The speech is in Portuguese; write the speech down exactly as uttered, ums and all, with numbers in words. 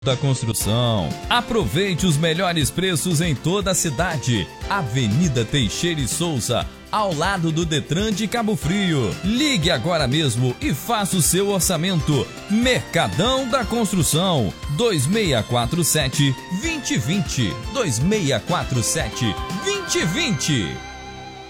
da construção. Aproveite os melhores preços em toda a cidade. Avenida Teixeira e Souza, ao lado do Detran de Cabo Frio. Ligue agora mesmo e faça o seu orçamento. Mercadão da Construção, dois seis quatro sete, dois zero dois zero. dois seis quatro sete, dois zero dois zero.